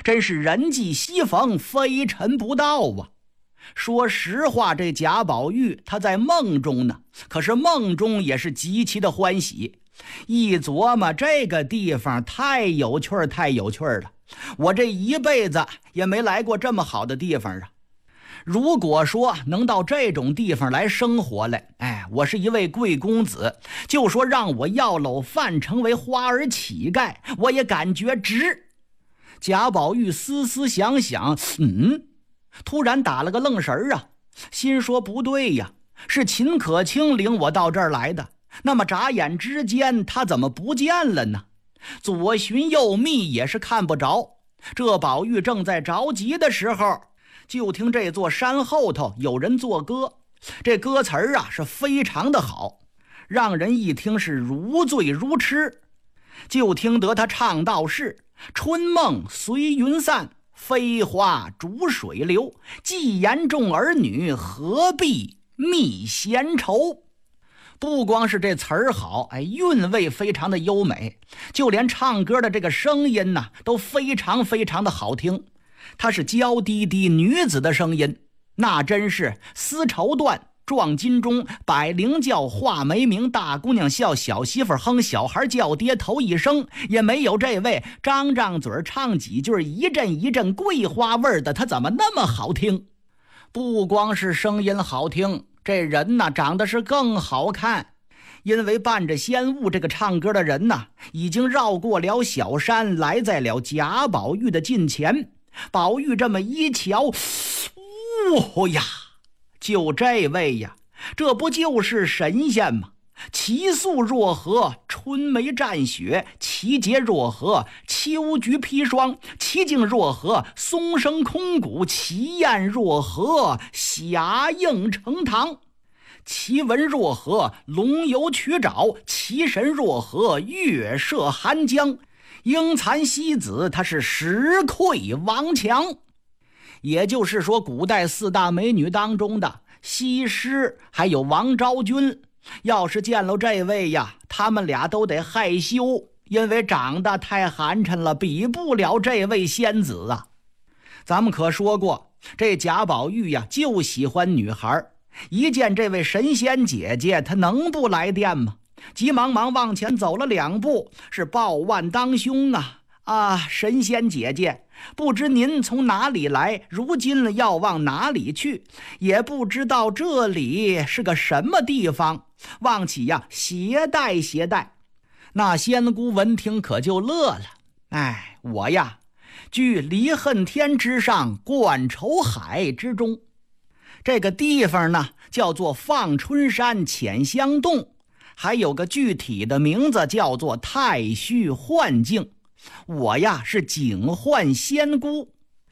真是人际西逢，非尘不到啊。说实话，这贾宝玉他在梦中呢，可是梦中也是极其的欢喜。一琢磨，这个地方太有趣儿，太有趣儿了，我这一辈子也没来过这么好的地方啊。如果说能到这种地方来生活来，我是一位贵公子，就说让我要搂饭成为花儿乞丐，我也感觉值。贾宝玉思思想想，突然打了个愣神儿啊，心说不对呀，是秦可卿领我到这儿来的，那么眨眼之间他怎么不见了呢？左寻右觅也是看不着。这宝玉正在着急的时候，就听这座山后头有人作歌，这歌词儿啊是非常的好，让人一听是如醉如痴。就听得他唱道是：春梦随云散，飞花逐水流，既言重儿女，何必觅闲愁。不光是这词儿好，韵味非常的优美，就连唱歌的这个声音呢，都非常非常的好听。她是娇滴滴女子的声音，那真是丝绸缎，撞金钟，百灵叫，画眉鸣，大姑娘笑，小媳妇哼，小孩叫爹头一声，也没有这位张嘴唱几句一阵一阵桂花味的，她怎么那么好听？不光是声音好听，这人呢长得是更好看。因为伴着仙雾，这个唱歌的人呢已经绕过了小山，来在了贾宝玉的近前。宝玉这么一瞧，呀，就这位呀，这不就是神仙吗？其素若何，春梅蘸雪；其节若何，秋菊砒霜；其境若何，松声空谷；其艳若何，霞映呈堂；其文若何，龙游曲沼；其神若何，月射寒江。英残西子，他是实愧王强。也就是说，古代四大美女当中的西施还有王昭君，要是见了这位呀，他们俩都得害羞，因为长得太寒碜了，比不了这位仙子啊。咱们可说过，这贾宝玉呀就喜欢女孩，一见这位神仙姐姐，他能不来电吗？急忙往前走了2步，是抱腕当胸啊！神仙姐姐，不知您从哪里来，如今要往哪里去？也不知道这里是个什么地方，望起呀携带携带。那仙姑闻听可就乐了，我呀居离恨天之上，冠愁海之中。这个地方呢叫做放春山浅香洞，还有个具体的名字叫做太虚幻境。我呀是警幻仙姑。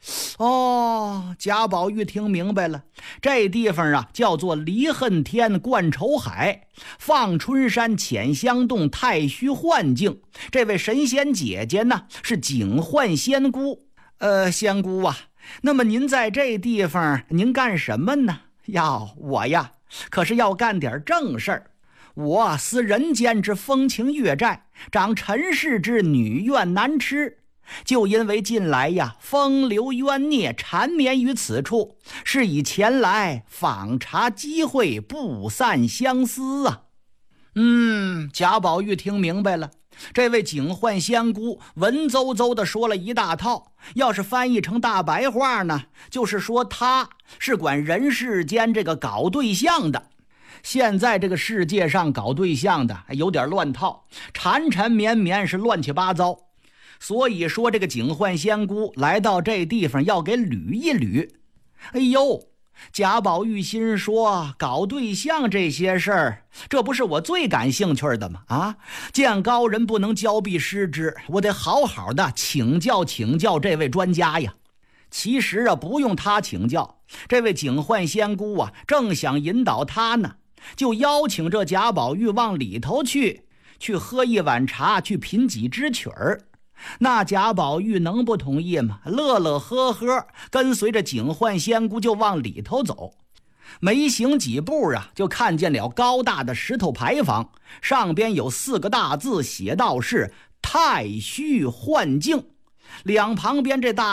贾宝玉听明白了，这地方啊叫做离恨天冠愁海，放春山浅香洞，太虚幻境。这位神仙姐姐呢是警幻仙姑。仙姑啊，那么您在这地方您干什么呢？我呀可是要干点正事儿。我思人间之风情月债，长尘世之女怨难痴。就因为近来呀风流冤孽缠绵于此处，是以前来访查机会，不散相思啊。贾宝玉听明白了，这位警幻仙姑文绉绉的说了一大套，要是翻译成大白话呢，就是说她是管人世间这个搞对象的。现在这个世界上搞对象的有点乱套，缠缠绵绵，是乱七八糟。所以说这个警幻仙姑来到这地方要给捋一捋。贾宝玉心说，搞对象这些事儿，这不是我最感兴趣的吗？见高人不能交臂失之，我得好好的请教这位专家呀。其实不用他请教，这位警幻仙姑正想引导他呢，就邀请这贾宝玉往里头去喝一碗茶，去品几支曲儿。那贾宝玉能不同意吗？乐乐呵呵跟随着警幻仙姑就往里头走。没行几步就看见了高大的石头牌坊，上边有4个大字写道是太虚幻境，两旁边这大